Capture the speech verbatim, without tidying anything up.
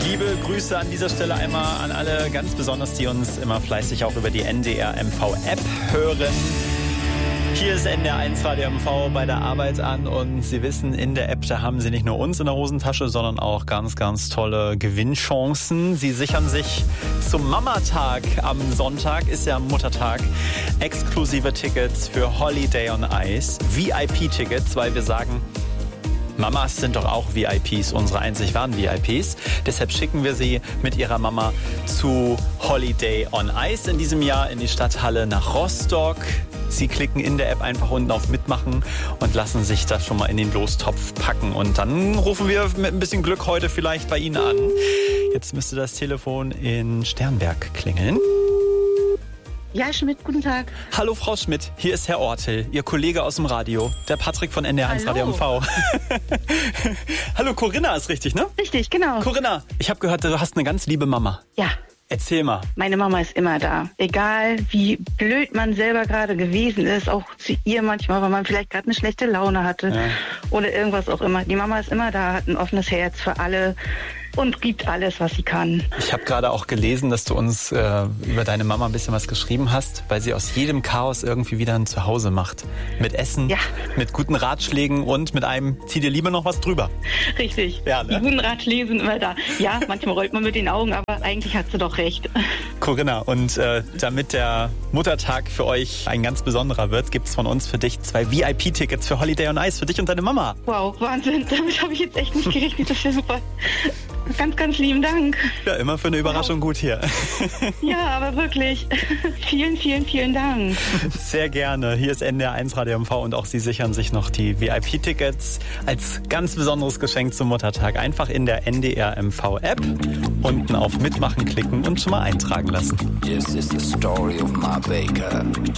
Liebe Grüße an dieser Stelle einmal an alle, ganz besonders, die uns immer fleißig auch über die N D R M V-App hören. Hier ist N D R eins Radio M V bei der Arbeit an und Sie wissen, in der App, da haben Sie nicht nur uns in der Hosentasche, sondern auch ganz, ganz tolle Gewinnchancen. Sie sichern sich zum Mamatag am Sonntag, ist ja Muttertag, exklusive Tickets für Holiday on Ice, V I P-Tickets, weil wir sagen, Mamas sind doch auch V I Ps, unsere einzig wahren V I Ps. Deshalb schicken wir sie mit ihrer Mama zu Holiday on Ice in diesem Jahr in die Stadthalle nach Rostock. Sie klicken in der App einfach unten auf Mitmachen und lassen sich das schon mal in den Lostopf packen. Und dann rufen wir mit ein bisschen Glück heute vielleicht bei Ihnen an. Jetzt müsste das Telefon in Sternberg klingeln. Ja, Schmidt, guten Tag. Hallo Frau Schmidt, hier ist Herr Ortel, Ihr Kollege aus dem Radio, der Patrick von N D R eins Radio M V. Hallo, Corinna ist richtig, ne? Richtig, genau. Corinna, ich habe gehört, du hast eine ganz liebe Mama. Ja. Erzähl mal. Meine Mama ist immer da. Egal, wie blöd man selber gerade gewesen ist, auch zu ihr manchmal, weil man vielleicht gerade eine schlechte Laune hatte ja. oder irgendwas auch immer. Die Mama ist immer da, hat ein offenes Herz für alle und gibt alles, was sie kann. Ich habe gerade auch gelesen, dass du uns äh, über deine Mama ein bisschen was geschrieben hast, weil sie aus jedem Chaos irgendwie wieder ein Zuhause macht. Mit Essen, ja. mit guten Ratschlägen und mit einem, zieh dir lieber noch was drüber. Richtig, ja, ne? Die guten Ratschläge sind immer da. Ja, manchmal rollt man mit den Augen, aber eigentlich hat sie doch recht. Corinna, und äh, damit der Muttertag für euch ein ganz besonderer wird, gibt es von uns für dich zwei V I P-Tickets für Holiday on Ice für dich und deine Mama. Wow, Wahnsinn, damit habe ich jetzt echt nicht gerechnet, das ist ja super. Ganz, ganz lieben Dank. Ja, immer für eine Überraschung wow. gut hier. Ja, aber wirklich. Vielen, vielen, vielen Dank. Sehr gerne. Hier ist N D R eins Radio M V und auch Sie sichern sich noch die V I P-Tickets als ganz besonderes Geschenk zum Muttertag. Einfach in der N D R M V-App unten auf Mitmachen klicken und schon mal eintragen lassen. This is the story of my baker.